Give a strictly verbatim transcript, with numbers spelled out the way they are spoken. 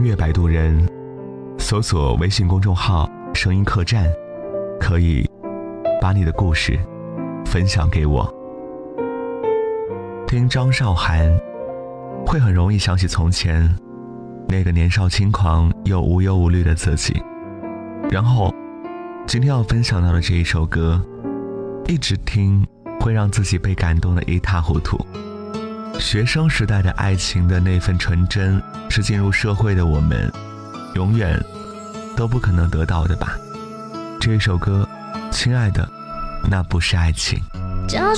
乐摆渡人，搜索微信公众号声音客栈，可以把你的故事分享给我。听张韶涵会很容易想起从前那个年少轻狂又无忧无虑的自己。然后今天要分享到的这一首歌，一直听会让自己被感动得一塌糊涂。学生时代的爱情的那份纯真，是进入社会的我们永远都不可能得到的吧。这一首歌，亲爱的，那不是爱情。